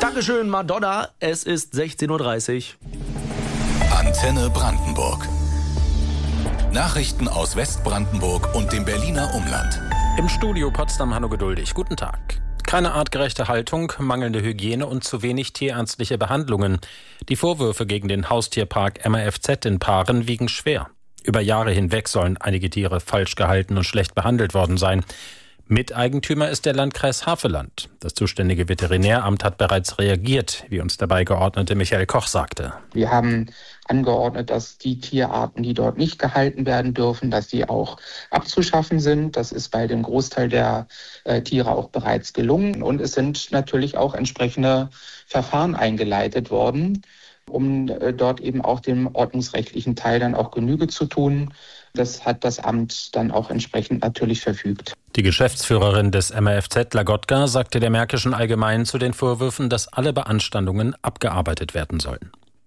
Dankeschön, Madonna. Es ist 16:30 Uhr. Antenne Brandenburg. Nachrichten aus Westbrandenburg und dem Berliner Umland. Im Studio Potsdam Hanno Geduldig. Guten Tag. Keine artgerechte Haltung, mangelnde Hygiene und zu wenig tierärztliche Behandlungen. Die Vorwürfe gegen den Haustierpark MAFZ in Paaren wiegen schwer. Über Jahre hinweg sollen einige Tiere falsch gehalten und schlecht behandelt worden sein. Miteigentümer ist der Landkreis Havelland. Das zuständige Veterinäramt hat bereits reagiert, wie uns der Beigeordnete Michael Koch sagte. Wir haben angeordnet, dass die Tierarten, die dort nicht gehalten werden dürfen, dass die auch abzuschaffen sind. Das ist bei dem Großteil der Tiere auch bereits gelungen. Und es sind natürlich auch entsprechende Verfahren eingeleitet worden, um dort eben auch dem ordnungsrechtlichen Teil dann auch Genüge zu tun. Das hat das Amt dann auch entsprechend natürlich verfügt. Die Geschäftsführerin des MAFZ, Lagotka, sagte der Märkischen Allgemeinen zu den Vorwürfen, dass alle Beanstandungen abgearbeitet werden sollen.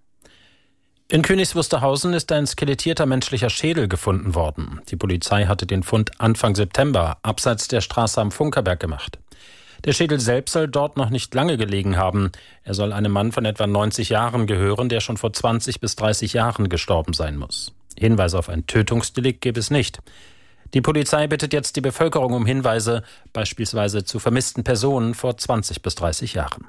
In Königs Wusterhausen ist ein skelettierter menschlicher Schädel gefunden worden. Die Polizei hatte den Fund Anfang September abseits der Straße am Funkerberg gemacht. Der Schädel selbst soll dort noch nicht lange gelegen haben. Er soll einem Mann von etwa 90 Jahren gehören, der schon vor 20 bis 30 Jahren gestorben sein muss. Hinweise auf ein Tötungsdelikt gibt es nicht. Die Polizei bittet jetzt die Bevölkerung um Hinweise, beispielsweise zu vermissten Personen vor 20 bis 30 Jahren.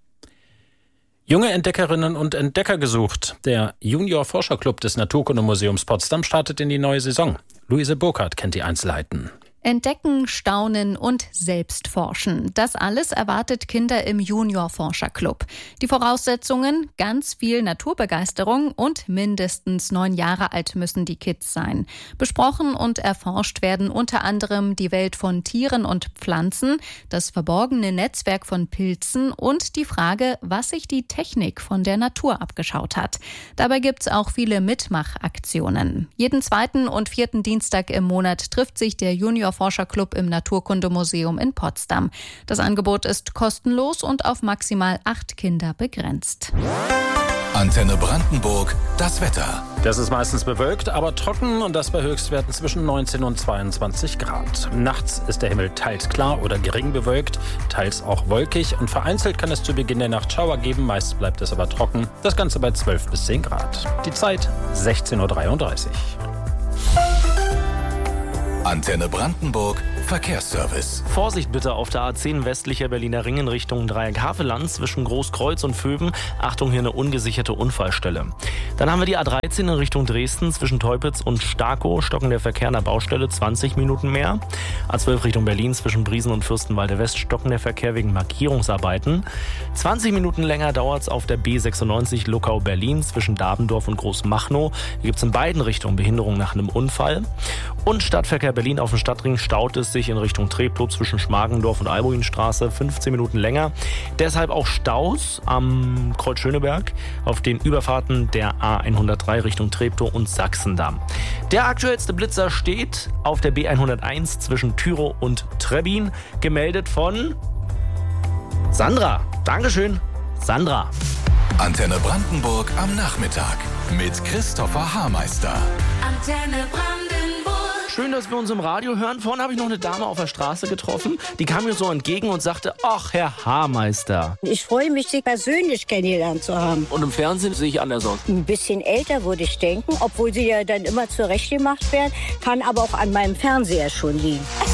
Junge Entdeckerinnen und Entdecker gesucht. Der Junior-Forscherclub des Naturkundemuseums Potsdam startet in die neue Saison. Luise Burkhardt kennt die Einzelheiten. Entdecken, staunen und selbst forschen. Das alles erwartet Kinder im Junior-Forscher-Club. Die Voraussetzungen? Ganz viel Naturbegeisterung und mindestens 9 Jahre alt müssen die Kids sein. Besprochen und erforscht werden unter anderem die Welt von Tieren und Pflanzen, das verborgene Netzwerk von Pilzen und die Frage, was sich die Technik von der Natur abgeschaut hat. Dabei gibt's auch viele Mitmachaktionen. Jeden 2. und 4. Dienstag im Monat trifft sich der Junior-Forscher-Club im Naturkundemuseum in Potsdam. Das Angebot ist kostenlos und auf maximal 8 Kinder begrenzt. Antenne Brandenburg, das Wetter. Das ist meistens bewölkt, aber trocken und das bei Höchstwerten zwischen 19 und 22 Grad. Nachts ist der Himmel teils klar oder gering bewölkt, teils auch wolkig und vereinzelt kann es zu Beginn der Nacht Schauer geben, meist bleibt es aber trocken. Das Ganze bei 12 bis 10 Grad. Die Zeit 16:33 Uhr. Antenne Brandenburg, Verkehrsservice. Vorsicht bitte auf der A10 westlicher Berliner Ring in Richtung Dreieck Havelland zwischen Großkreuz und Vöben. Achtung, hier eine ungesicherte Unfallstelle. Dann haben wir die A13 in Richtung Dresden zwischen Teupitz und Starkow. Stocken der Verkehr an der Baustelle 20 Minuten mehr. A12 Richtung Berlin zwischen Briesen und Fürstenwalde West stocken der Verkehr wegen Markierungsarbeiten. 20 Minuten länger dauert es auf der B96 Luckau-Berlin zwischen Dabendorf und Großmachnow. Hier gibt es in beiden Richtungen Behinderung nach einem Unfall. Und Stadtverkehr Berlin auf dem Stadtring staut es sich in Richtung Treptow zwischen Schmargendorf und Albuinstraße 15 Minuten länger. Deshalb auch Staus am Kreuz Schöneberg auf den Überfahrten der A103 Richtung Treptow und Sachsendamm. Der aktuellste Blitzer steht auf der B101 zwischen Tyrow und Trebbin, gemeldet von Sandra. Dankeschön, Sandra. Antenne Brandenburg am Nachmittag mit Christopher Haarmeister. Antenne Brandenburg. Schön, dass wir uns im Radio hören. Vorhin habe ich noch eine Dame auf der Straße getroffen. Die kam mir so entgegen und sagte, ach, Herr Haarmeister. Ich freue mich, Sie persönlich kennengelernt zu haben. Und im Fernsehen sehe ich anders aus. Ein bisschen älter, würde ich denken, obwohl Sie ja dann immer zurechtgemacht werden. Kann aber auch an meinem Fernseher schon liegen.